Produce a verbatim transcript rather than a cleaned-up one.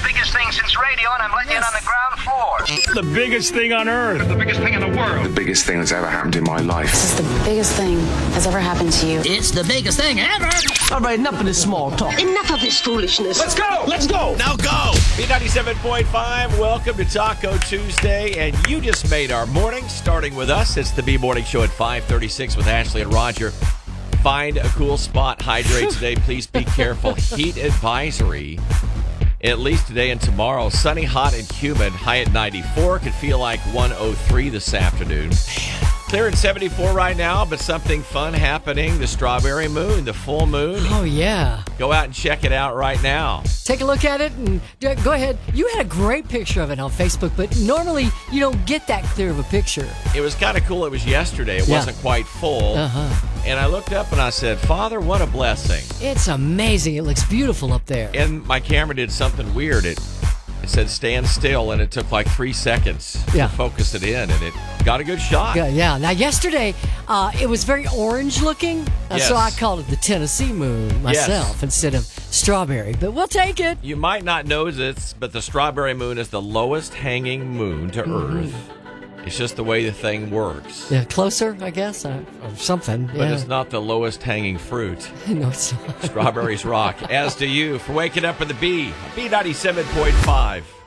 biggest thing since radio, and I'm letting yes. you in on the ground floor. The biggest thing on earth. The biggest thing in the world. The biggest thing that's ever happened in my life. This is the biggest thing that's ever happened to you. It's the biggest thing ever. All right, enough of this small talk. Enough of this foolishness. Let's go. Let's go. Now go. B ninety-seven point five, welcome to Taco Tuesday, and you just made our morning, starting with us. It's the B Morning Show at five thirty-six with Ashley and Roger. Find a cool spot, hydrate today. Please be careful. Heat advisory, at least today and tomorrow. Sunny, hot, and humid. High at ninety-four. Could feel like one oh three this afternoon. Clear at seventy-four right now, but something fun happening. The strawberry moon, the full moon. Oh, yeah. Go out and check it out right now. Take a look at it and go ahead. You had a great picture of it on Facebook, but normally you don't get that clear of a picture. It was kind of cool. It was yesterday. It yeah. wasn't quite full. Uh-huh. And I looked up and I said, Father, what a blessing. It's amazing. It looks beautiful up there. And my camera did something weird. It, it said stand still, and it took like three seconds yeah. to focus it in, and it got a good shot. Yeah, yeah. Now, yesterday, uh, it was very orange looking, uh, yes. so I called it the Tennessee moon myself yes. instead of strawberry, but we'll take it. You might not know this, but the strawberry moon is the lowest hanging moon to mm-hmm. Earth. It's just the way the thing works. Yeah, closer, I guess, uh, or something. But yeah. it's not the lowest hanging fruit. No, it's not. Strawberries rock. As do you for waking up with the B. B ninety-seven point five.